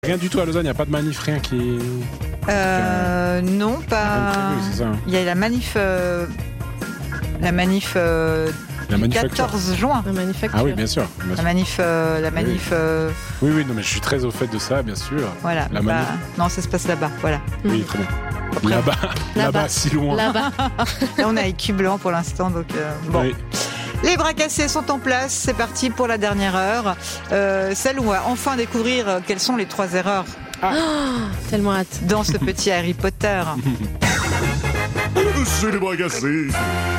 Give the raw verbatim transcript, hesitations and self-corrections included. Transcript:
Rien du tout à Lausanne, il n'y a pas de manif, rien qui... Euh, non, pas... C'est ça, hein. Il y a la manif... Euh... La manif... Euh... La manufacture. quatorze juin. La manufacture. Ah oui, bien sûr. Bien La sûr. manif... Euh... La manif... Oui. Euh... Oui, oui, non, mais je suis très au fait de ça, bien sûr. Voilà. La bah, manif. Non, ça se passe là-bas, voilà. Oui, très bien. Après, Là-bas, Là-bas. là-bas, si loin. Là-bas. Là, on est avec cul blanc pour l'instant, donc euh, bon. Oui. Les bras cassés sont en place, c'est parti pour la dernière heure. Euh, celle où on va enfin découvrir euh, quelles sont les trois erreurs Oh, tellement hâte. dans ce petit Harry Potter. C'est les bras cassés.